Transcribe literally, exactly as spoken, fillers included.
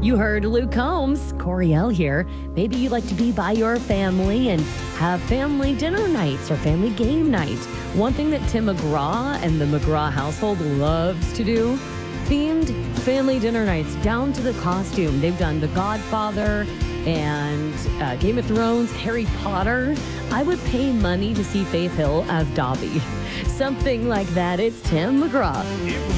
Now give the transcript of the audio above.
You heard Luke Combs, Coriel here. Maybe you like to be by your family and have family dinner nights or family game nights. One thing that Tim McGraw and the McGraw household loves to do, themed family dinner nights down to the costume. They've done The Godfather and uh, Game of Thrones, Harry Potter. I would pay money to see Faith Hill as Dobby. Something like that. It's Tim McGraw.